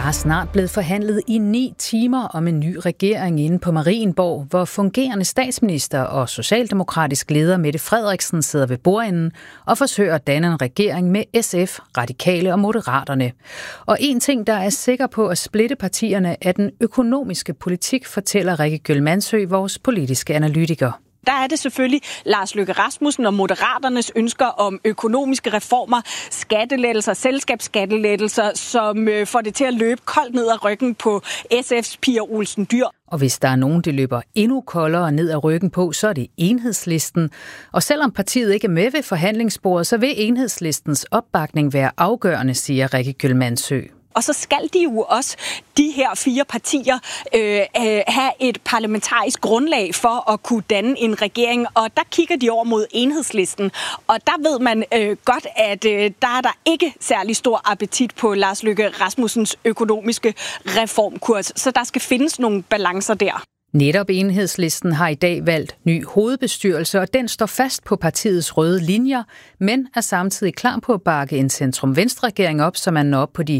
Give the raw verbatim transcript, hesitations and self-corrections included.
er snart blevet forhandlet i ni timer om en ny regering inde på Marienborg, hvor fungerende statsminister og socialdemokratisk leder Mette Frederiksen sidder ved bordenden og forsøger at danne en regering med S F, Radikale og Moderaterne. Og en ting, der er sikker på at splitte partierne, er den økonomiske politik, fortæller Rikke Gyll-Mandsø, vores politiske analytiker. Der er det selvfølgelig Lars Løkke Rasmussen og Moderaternes ønsker om økonomiske reformer, skattelettelser, selskabsskattelettelser, som øh, får det til at løbe koldt ned ad ryggen på S F's Pia Olsen Dyhr. Og hvis der er nogen, det løber endnu koldere ned ad ryggen på, så er det Enhedslisten. Og selvom partiet ikke er med ved forhandlingsbordet, så vil Enhedslistens opbakning være afgørende, siger Rikke Gyll-Mandsø. Og så skal de jo også, de her fire partier, øh, have et parlamentarisk grundlag for at kunne danne en regering. Og der kigger de over mod Enhedslisten. Og der ved man øh, godt, at øh, der er der ikke særlig stor appetit på Lars Løkke Rasmussens økonomiske reformkurs. Så der skal findes nogle balancer der. Netop Enhedslisten har i dag valgt ny hovedbestyrelse, og den står fast på partiets røde linjer, men er samtidig klar på at bakke en centrum-venstre-regering op, så man når op på de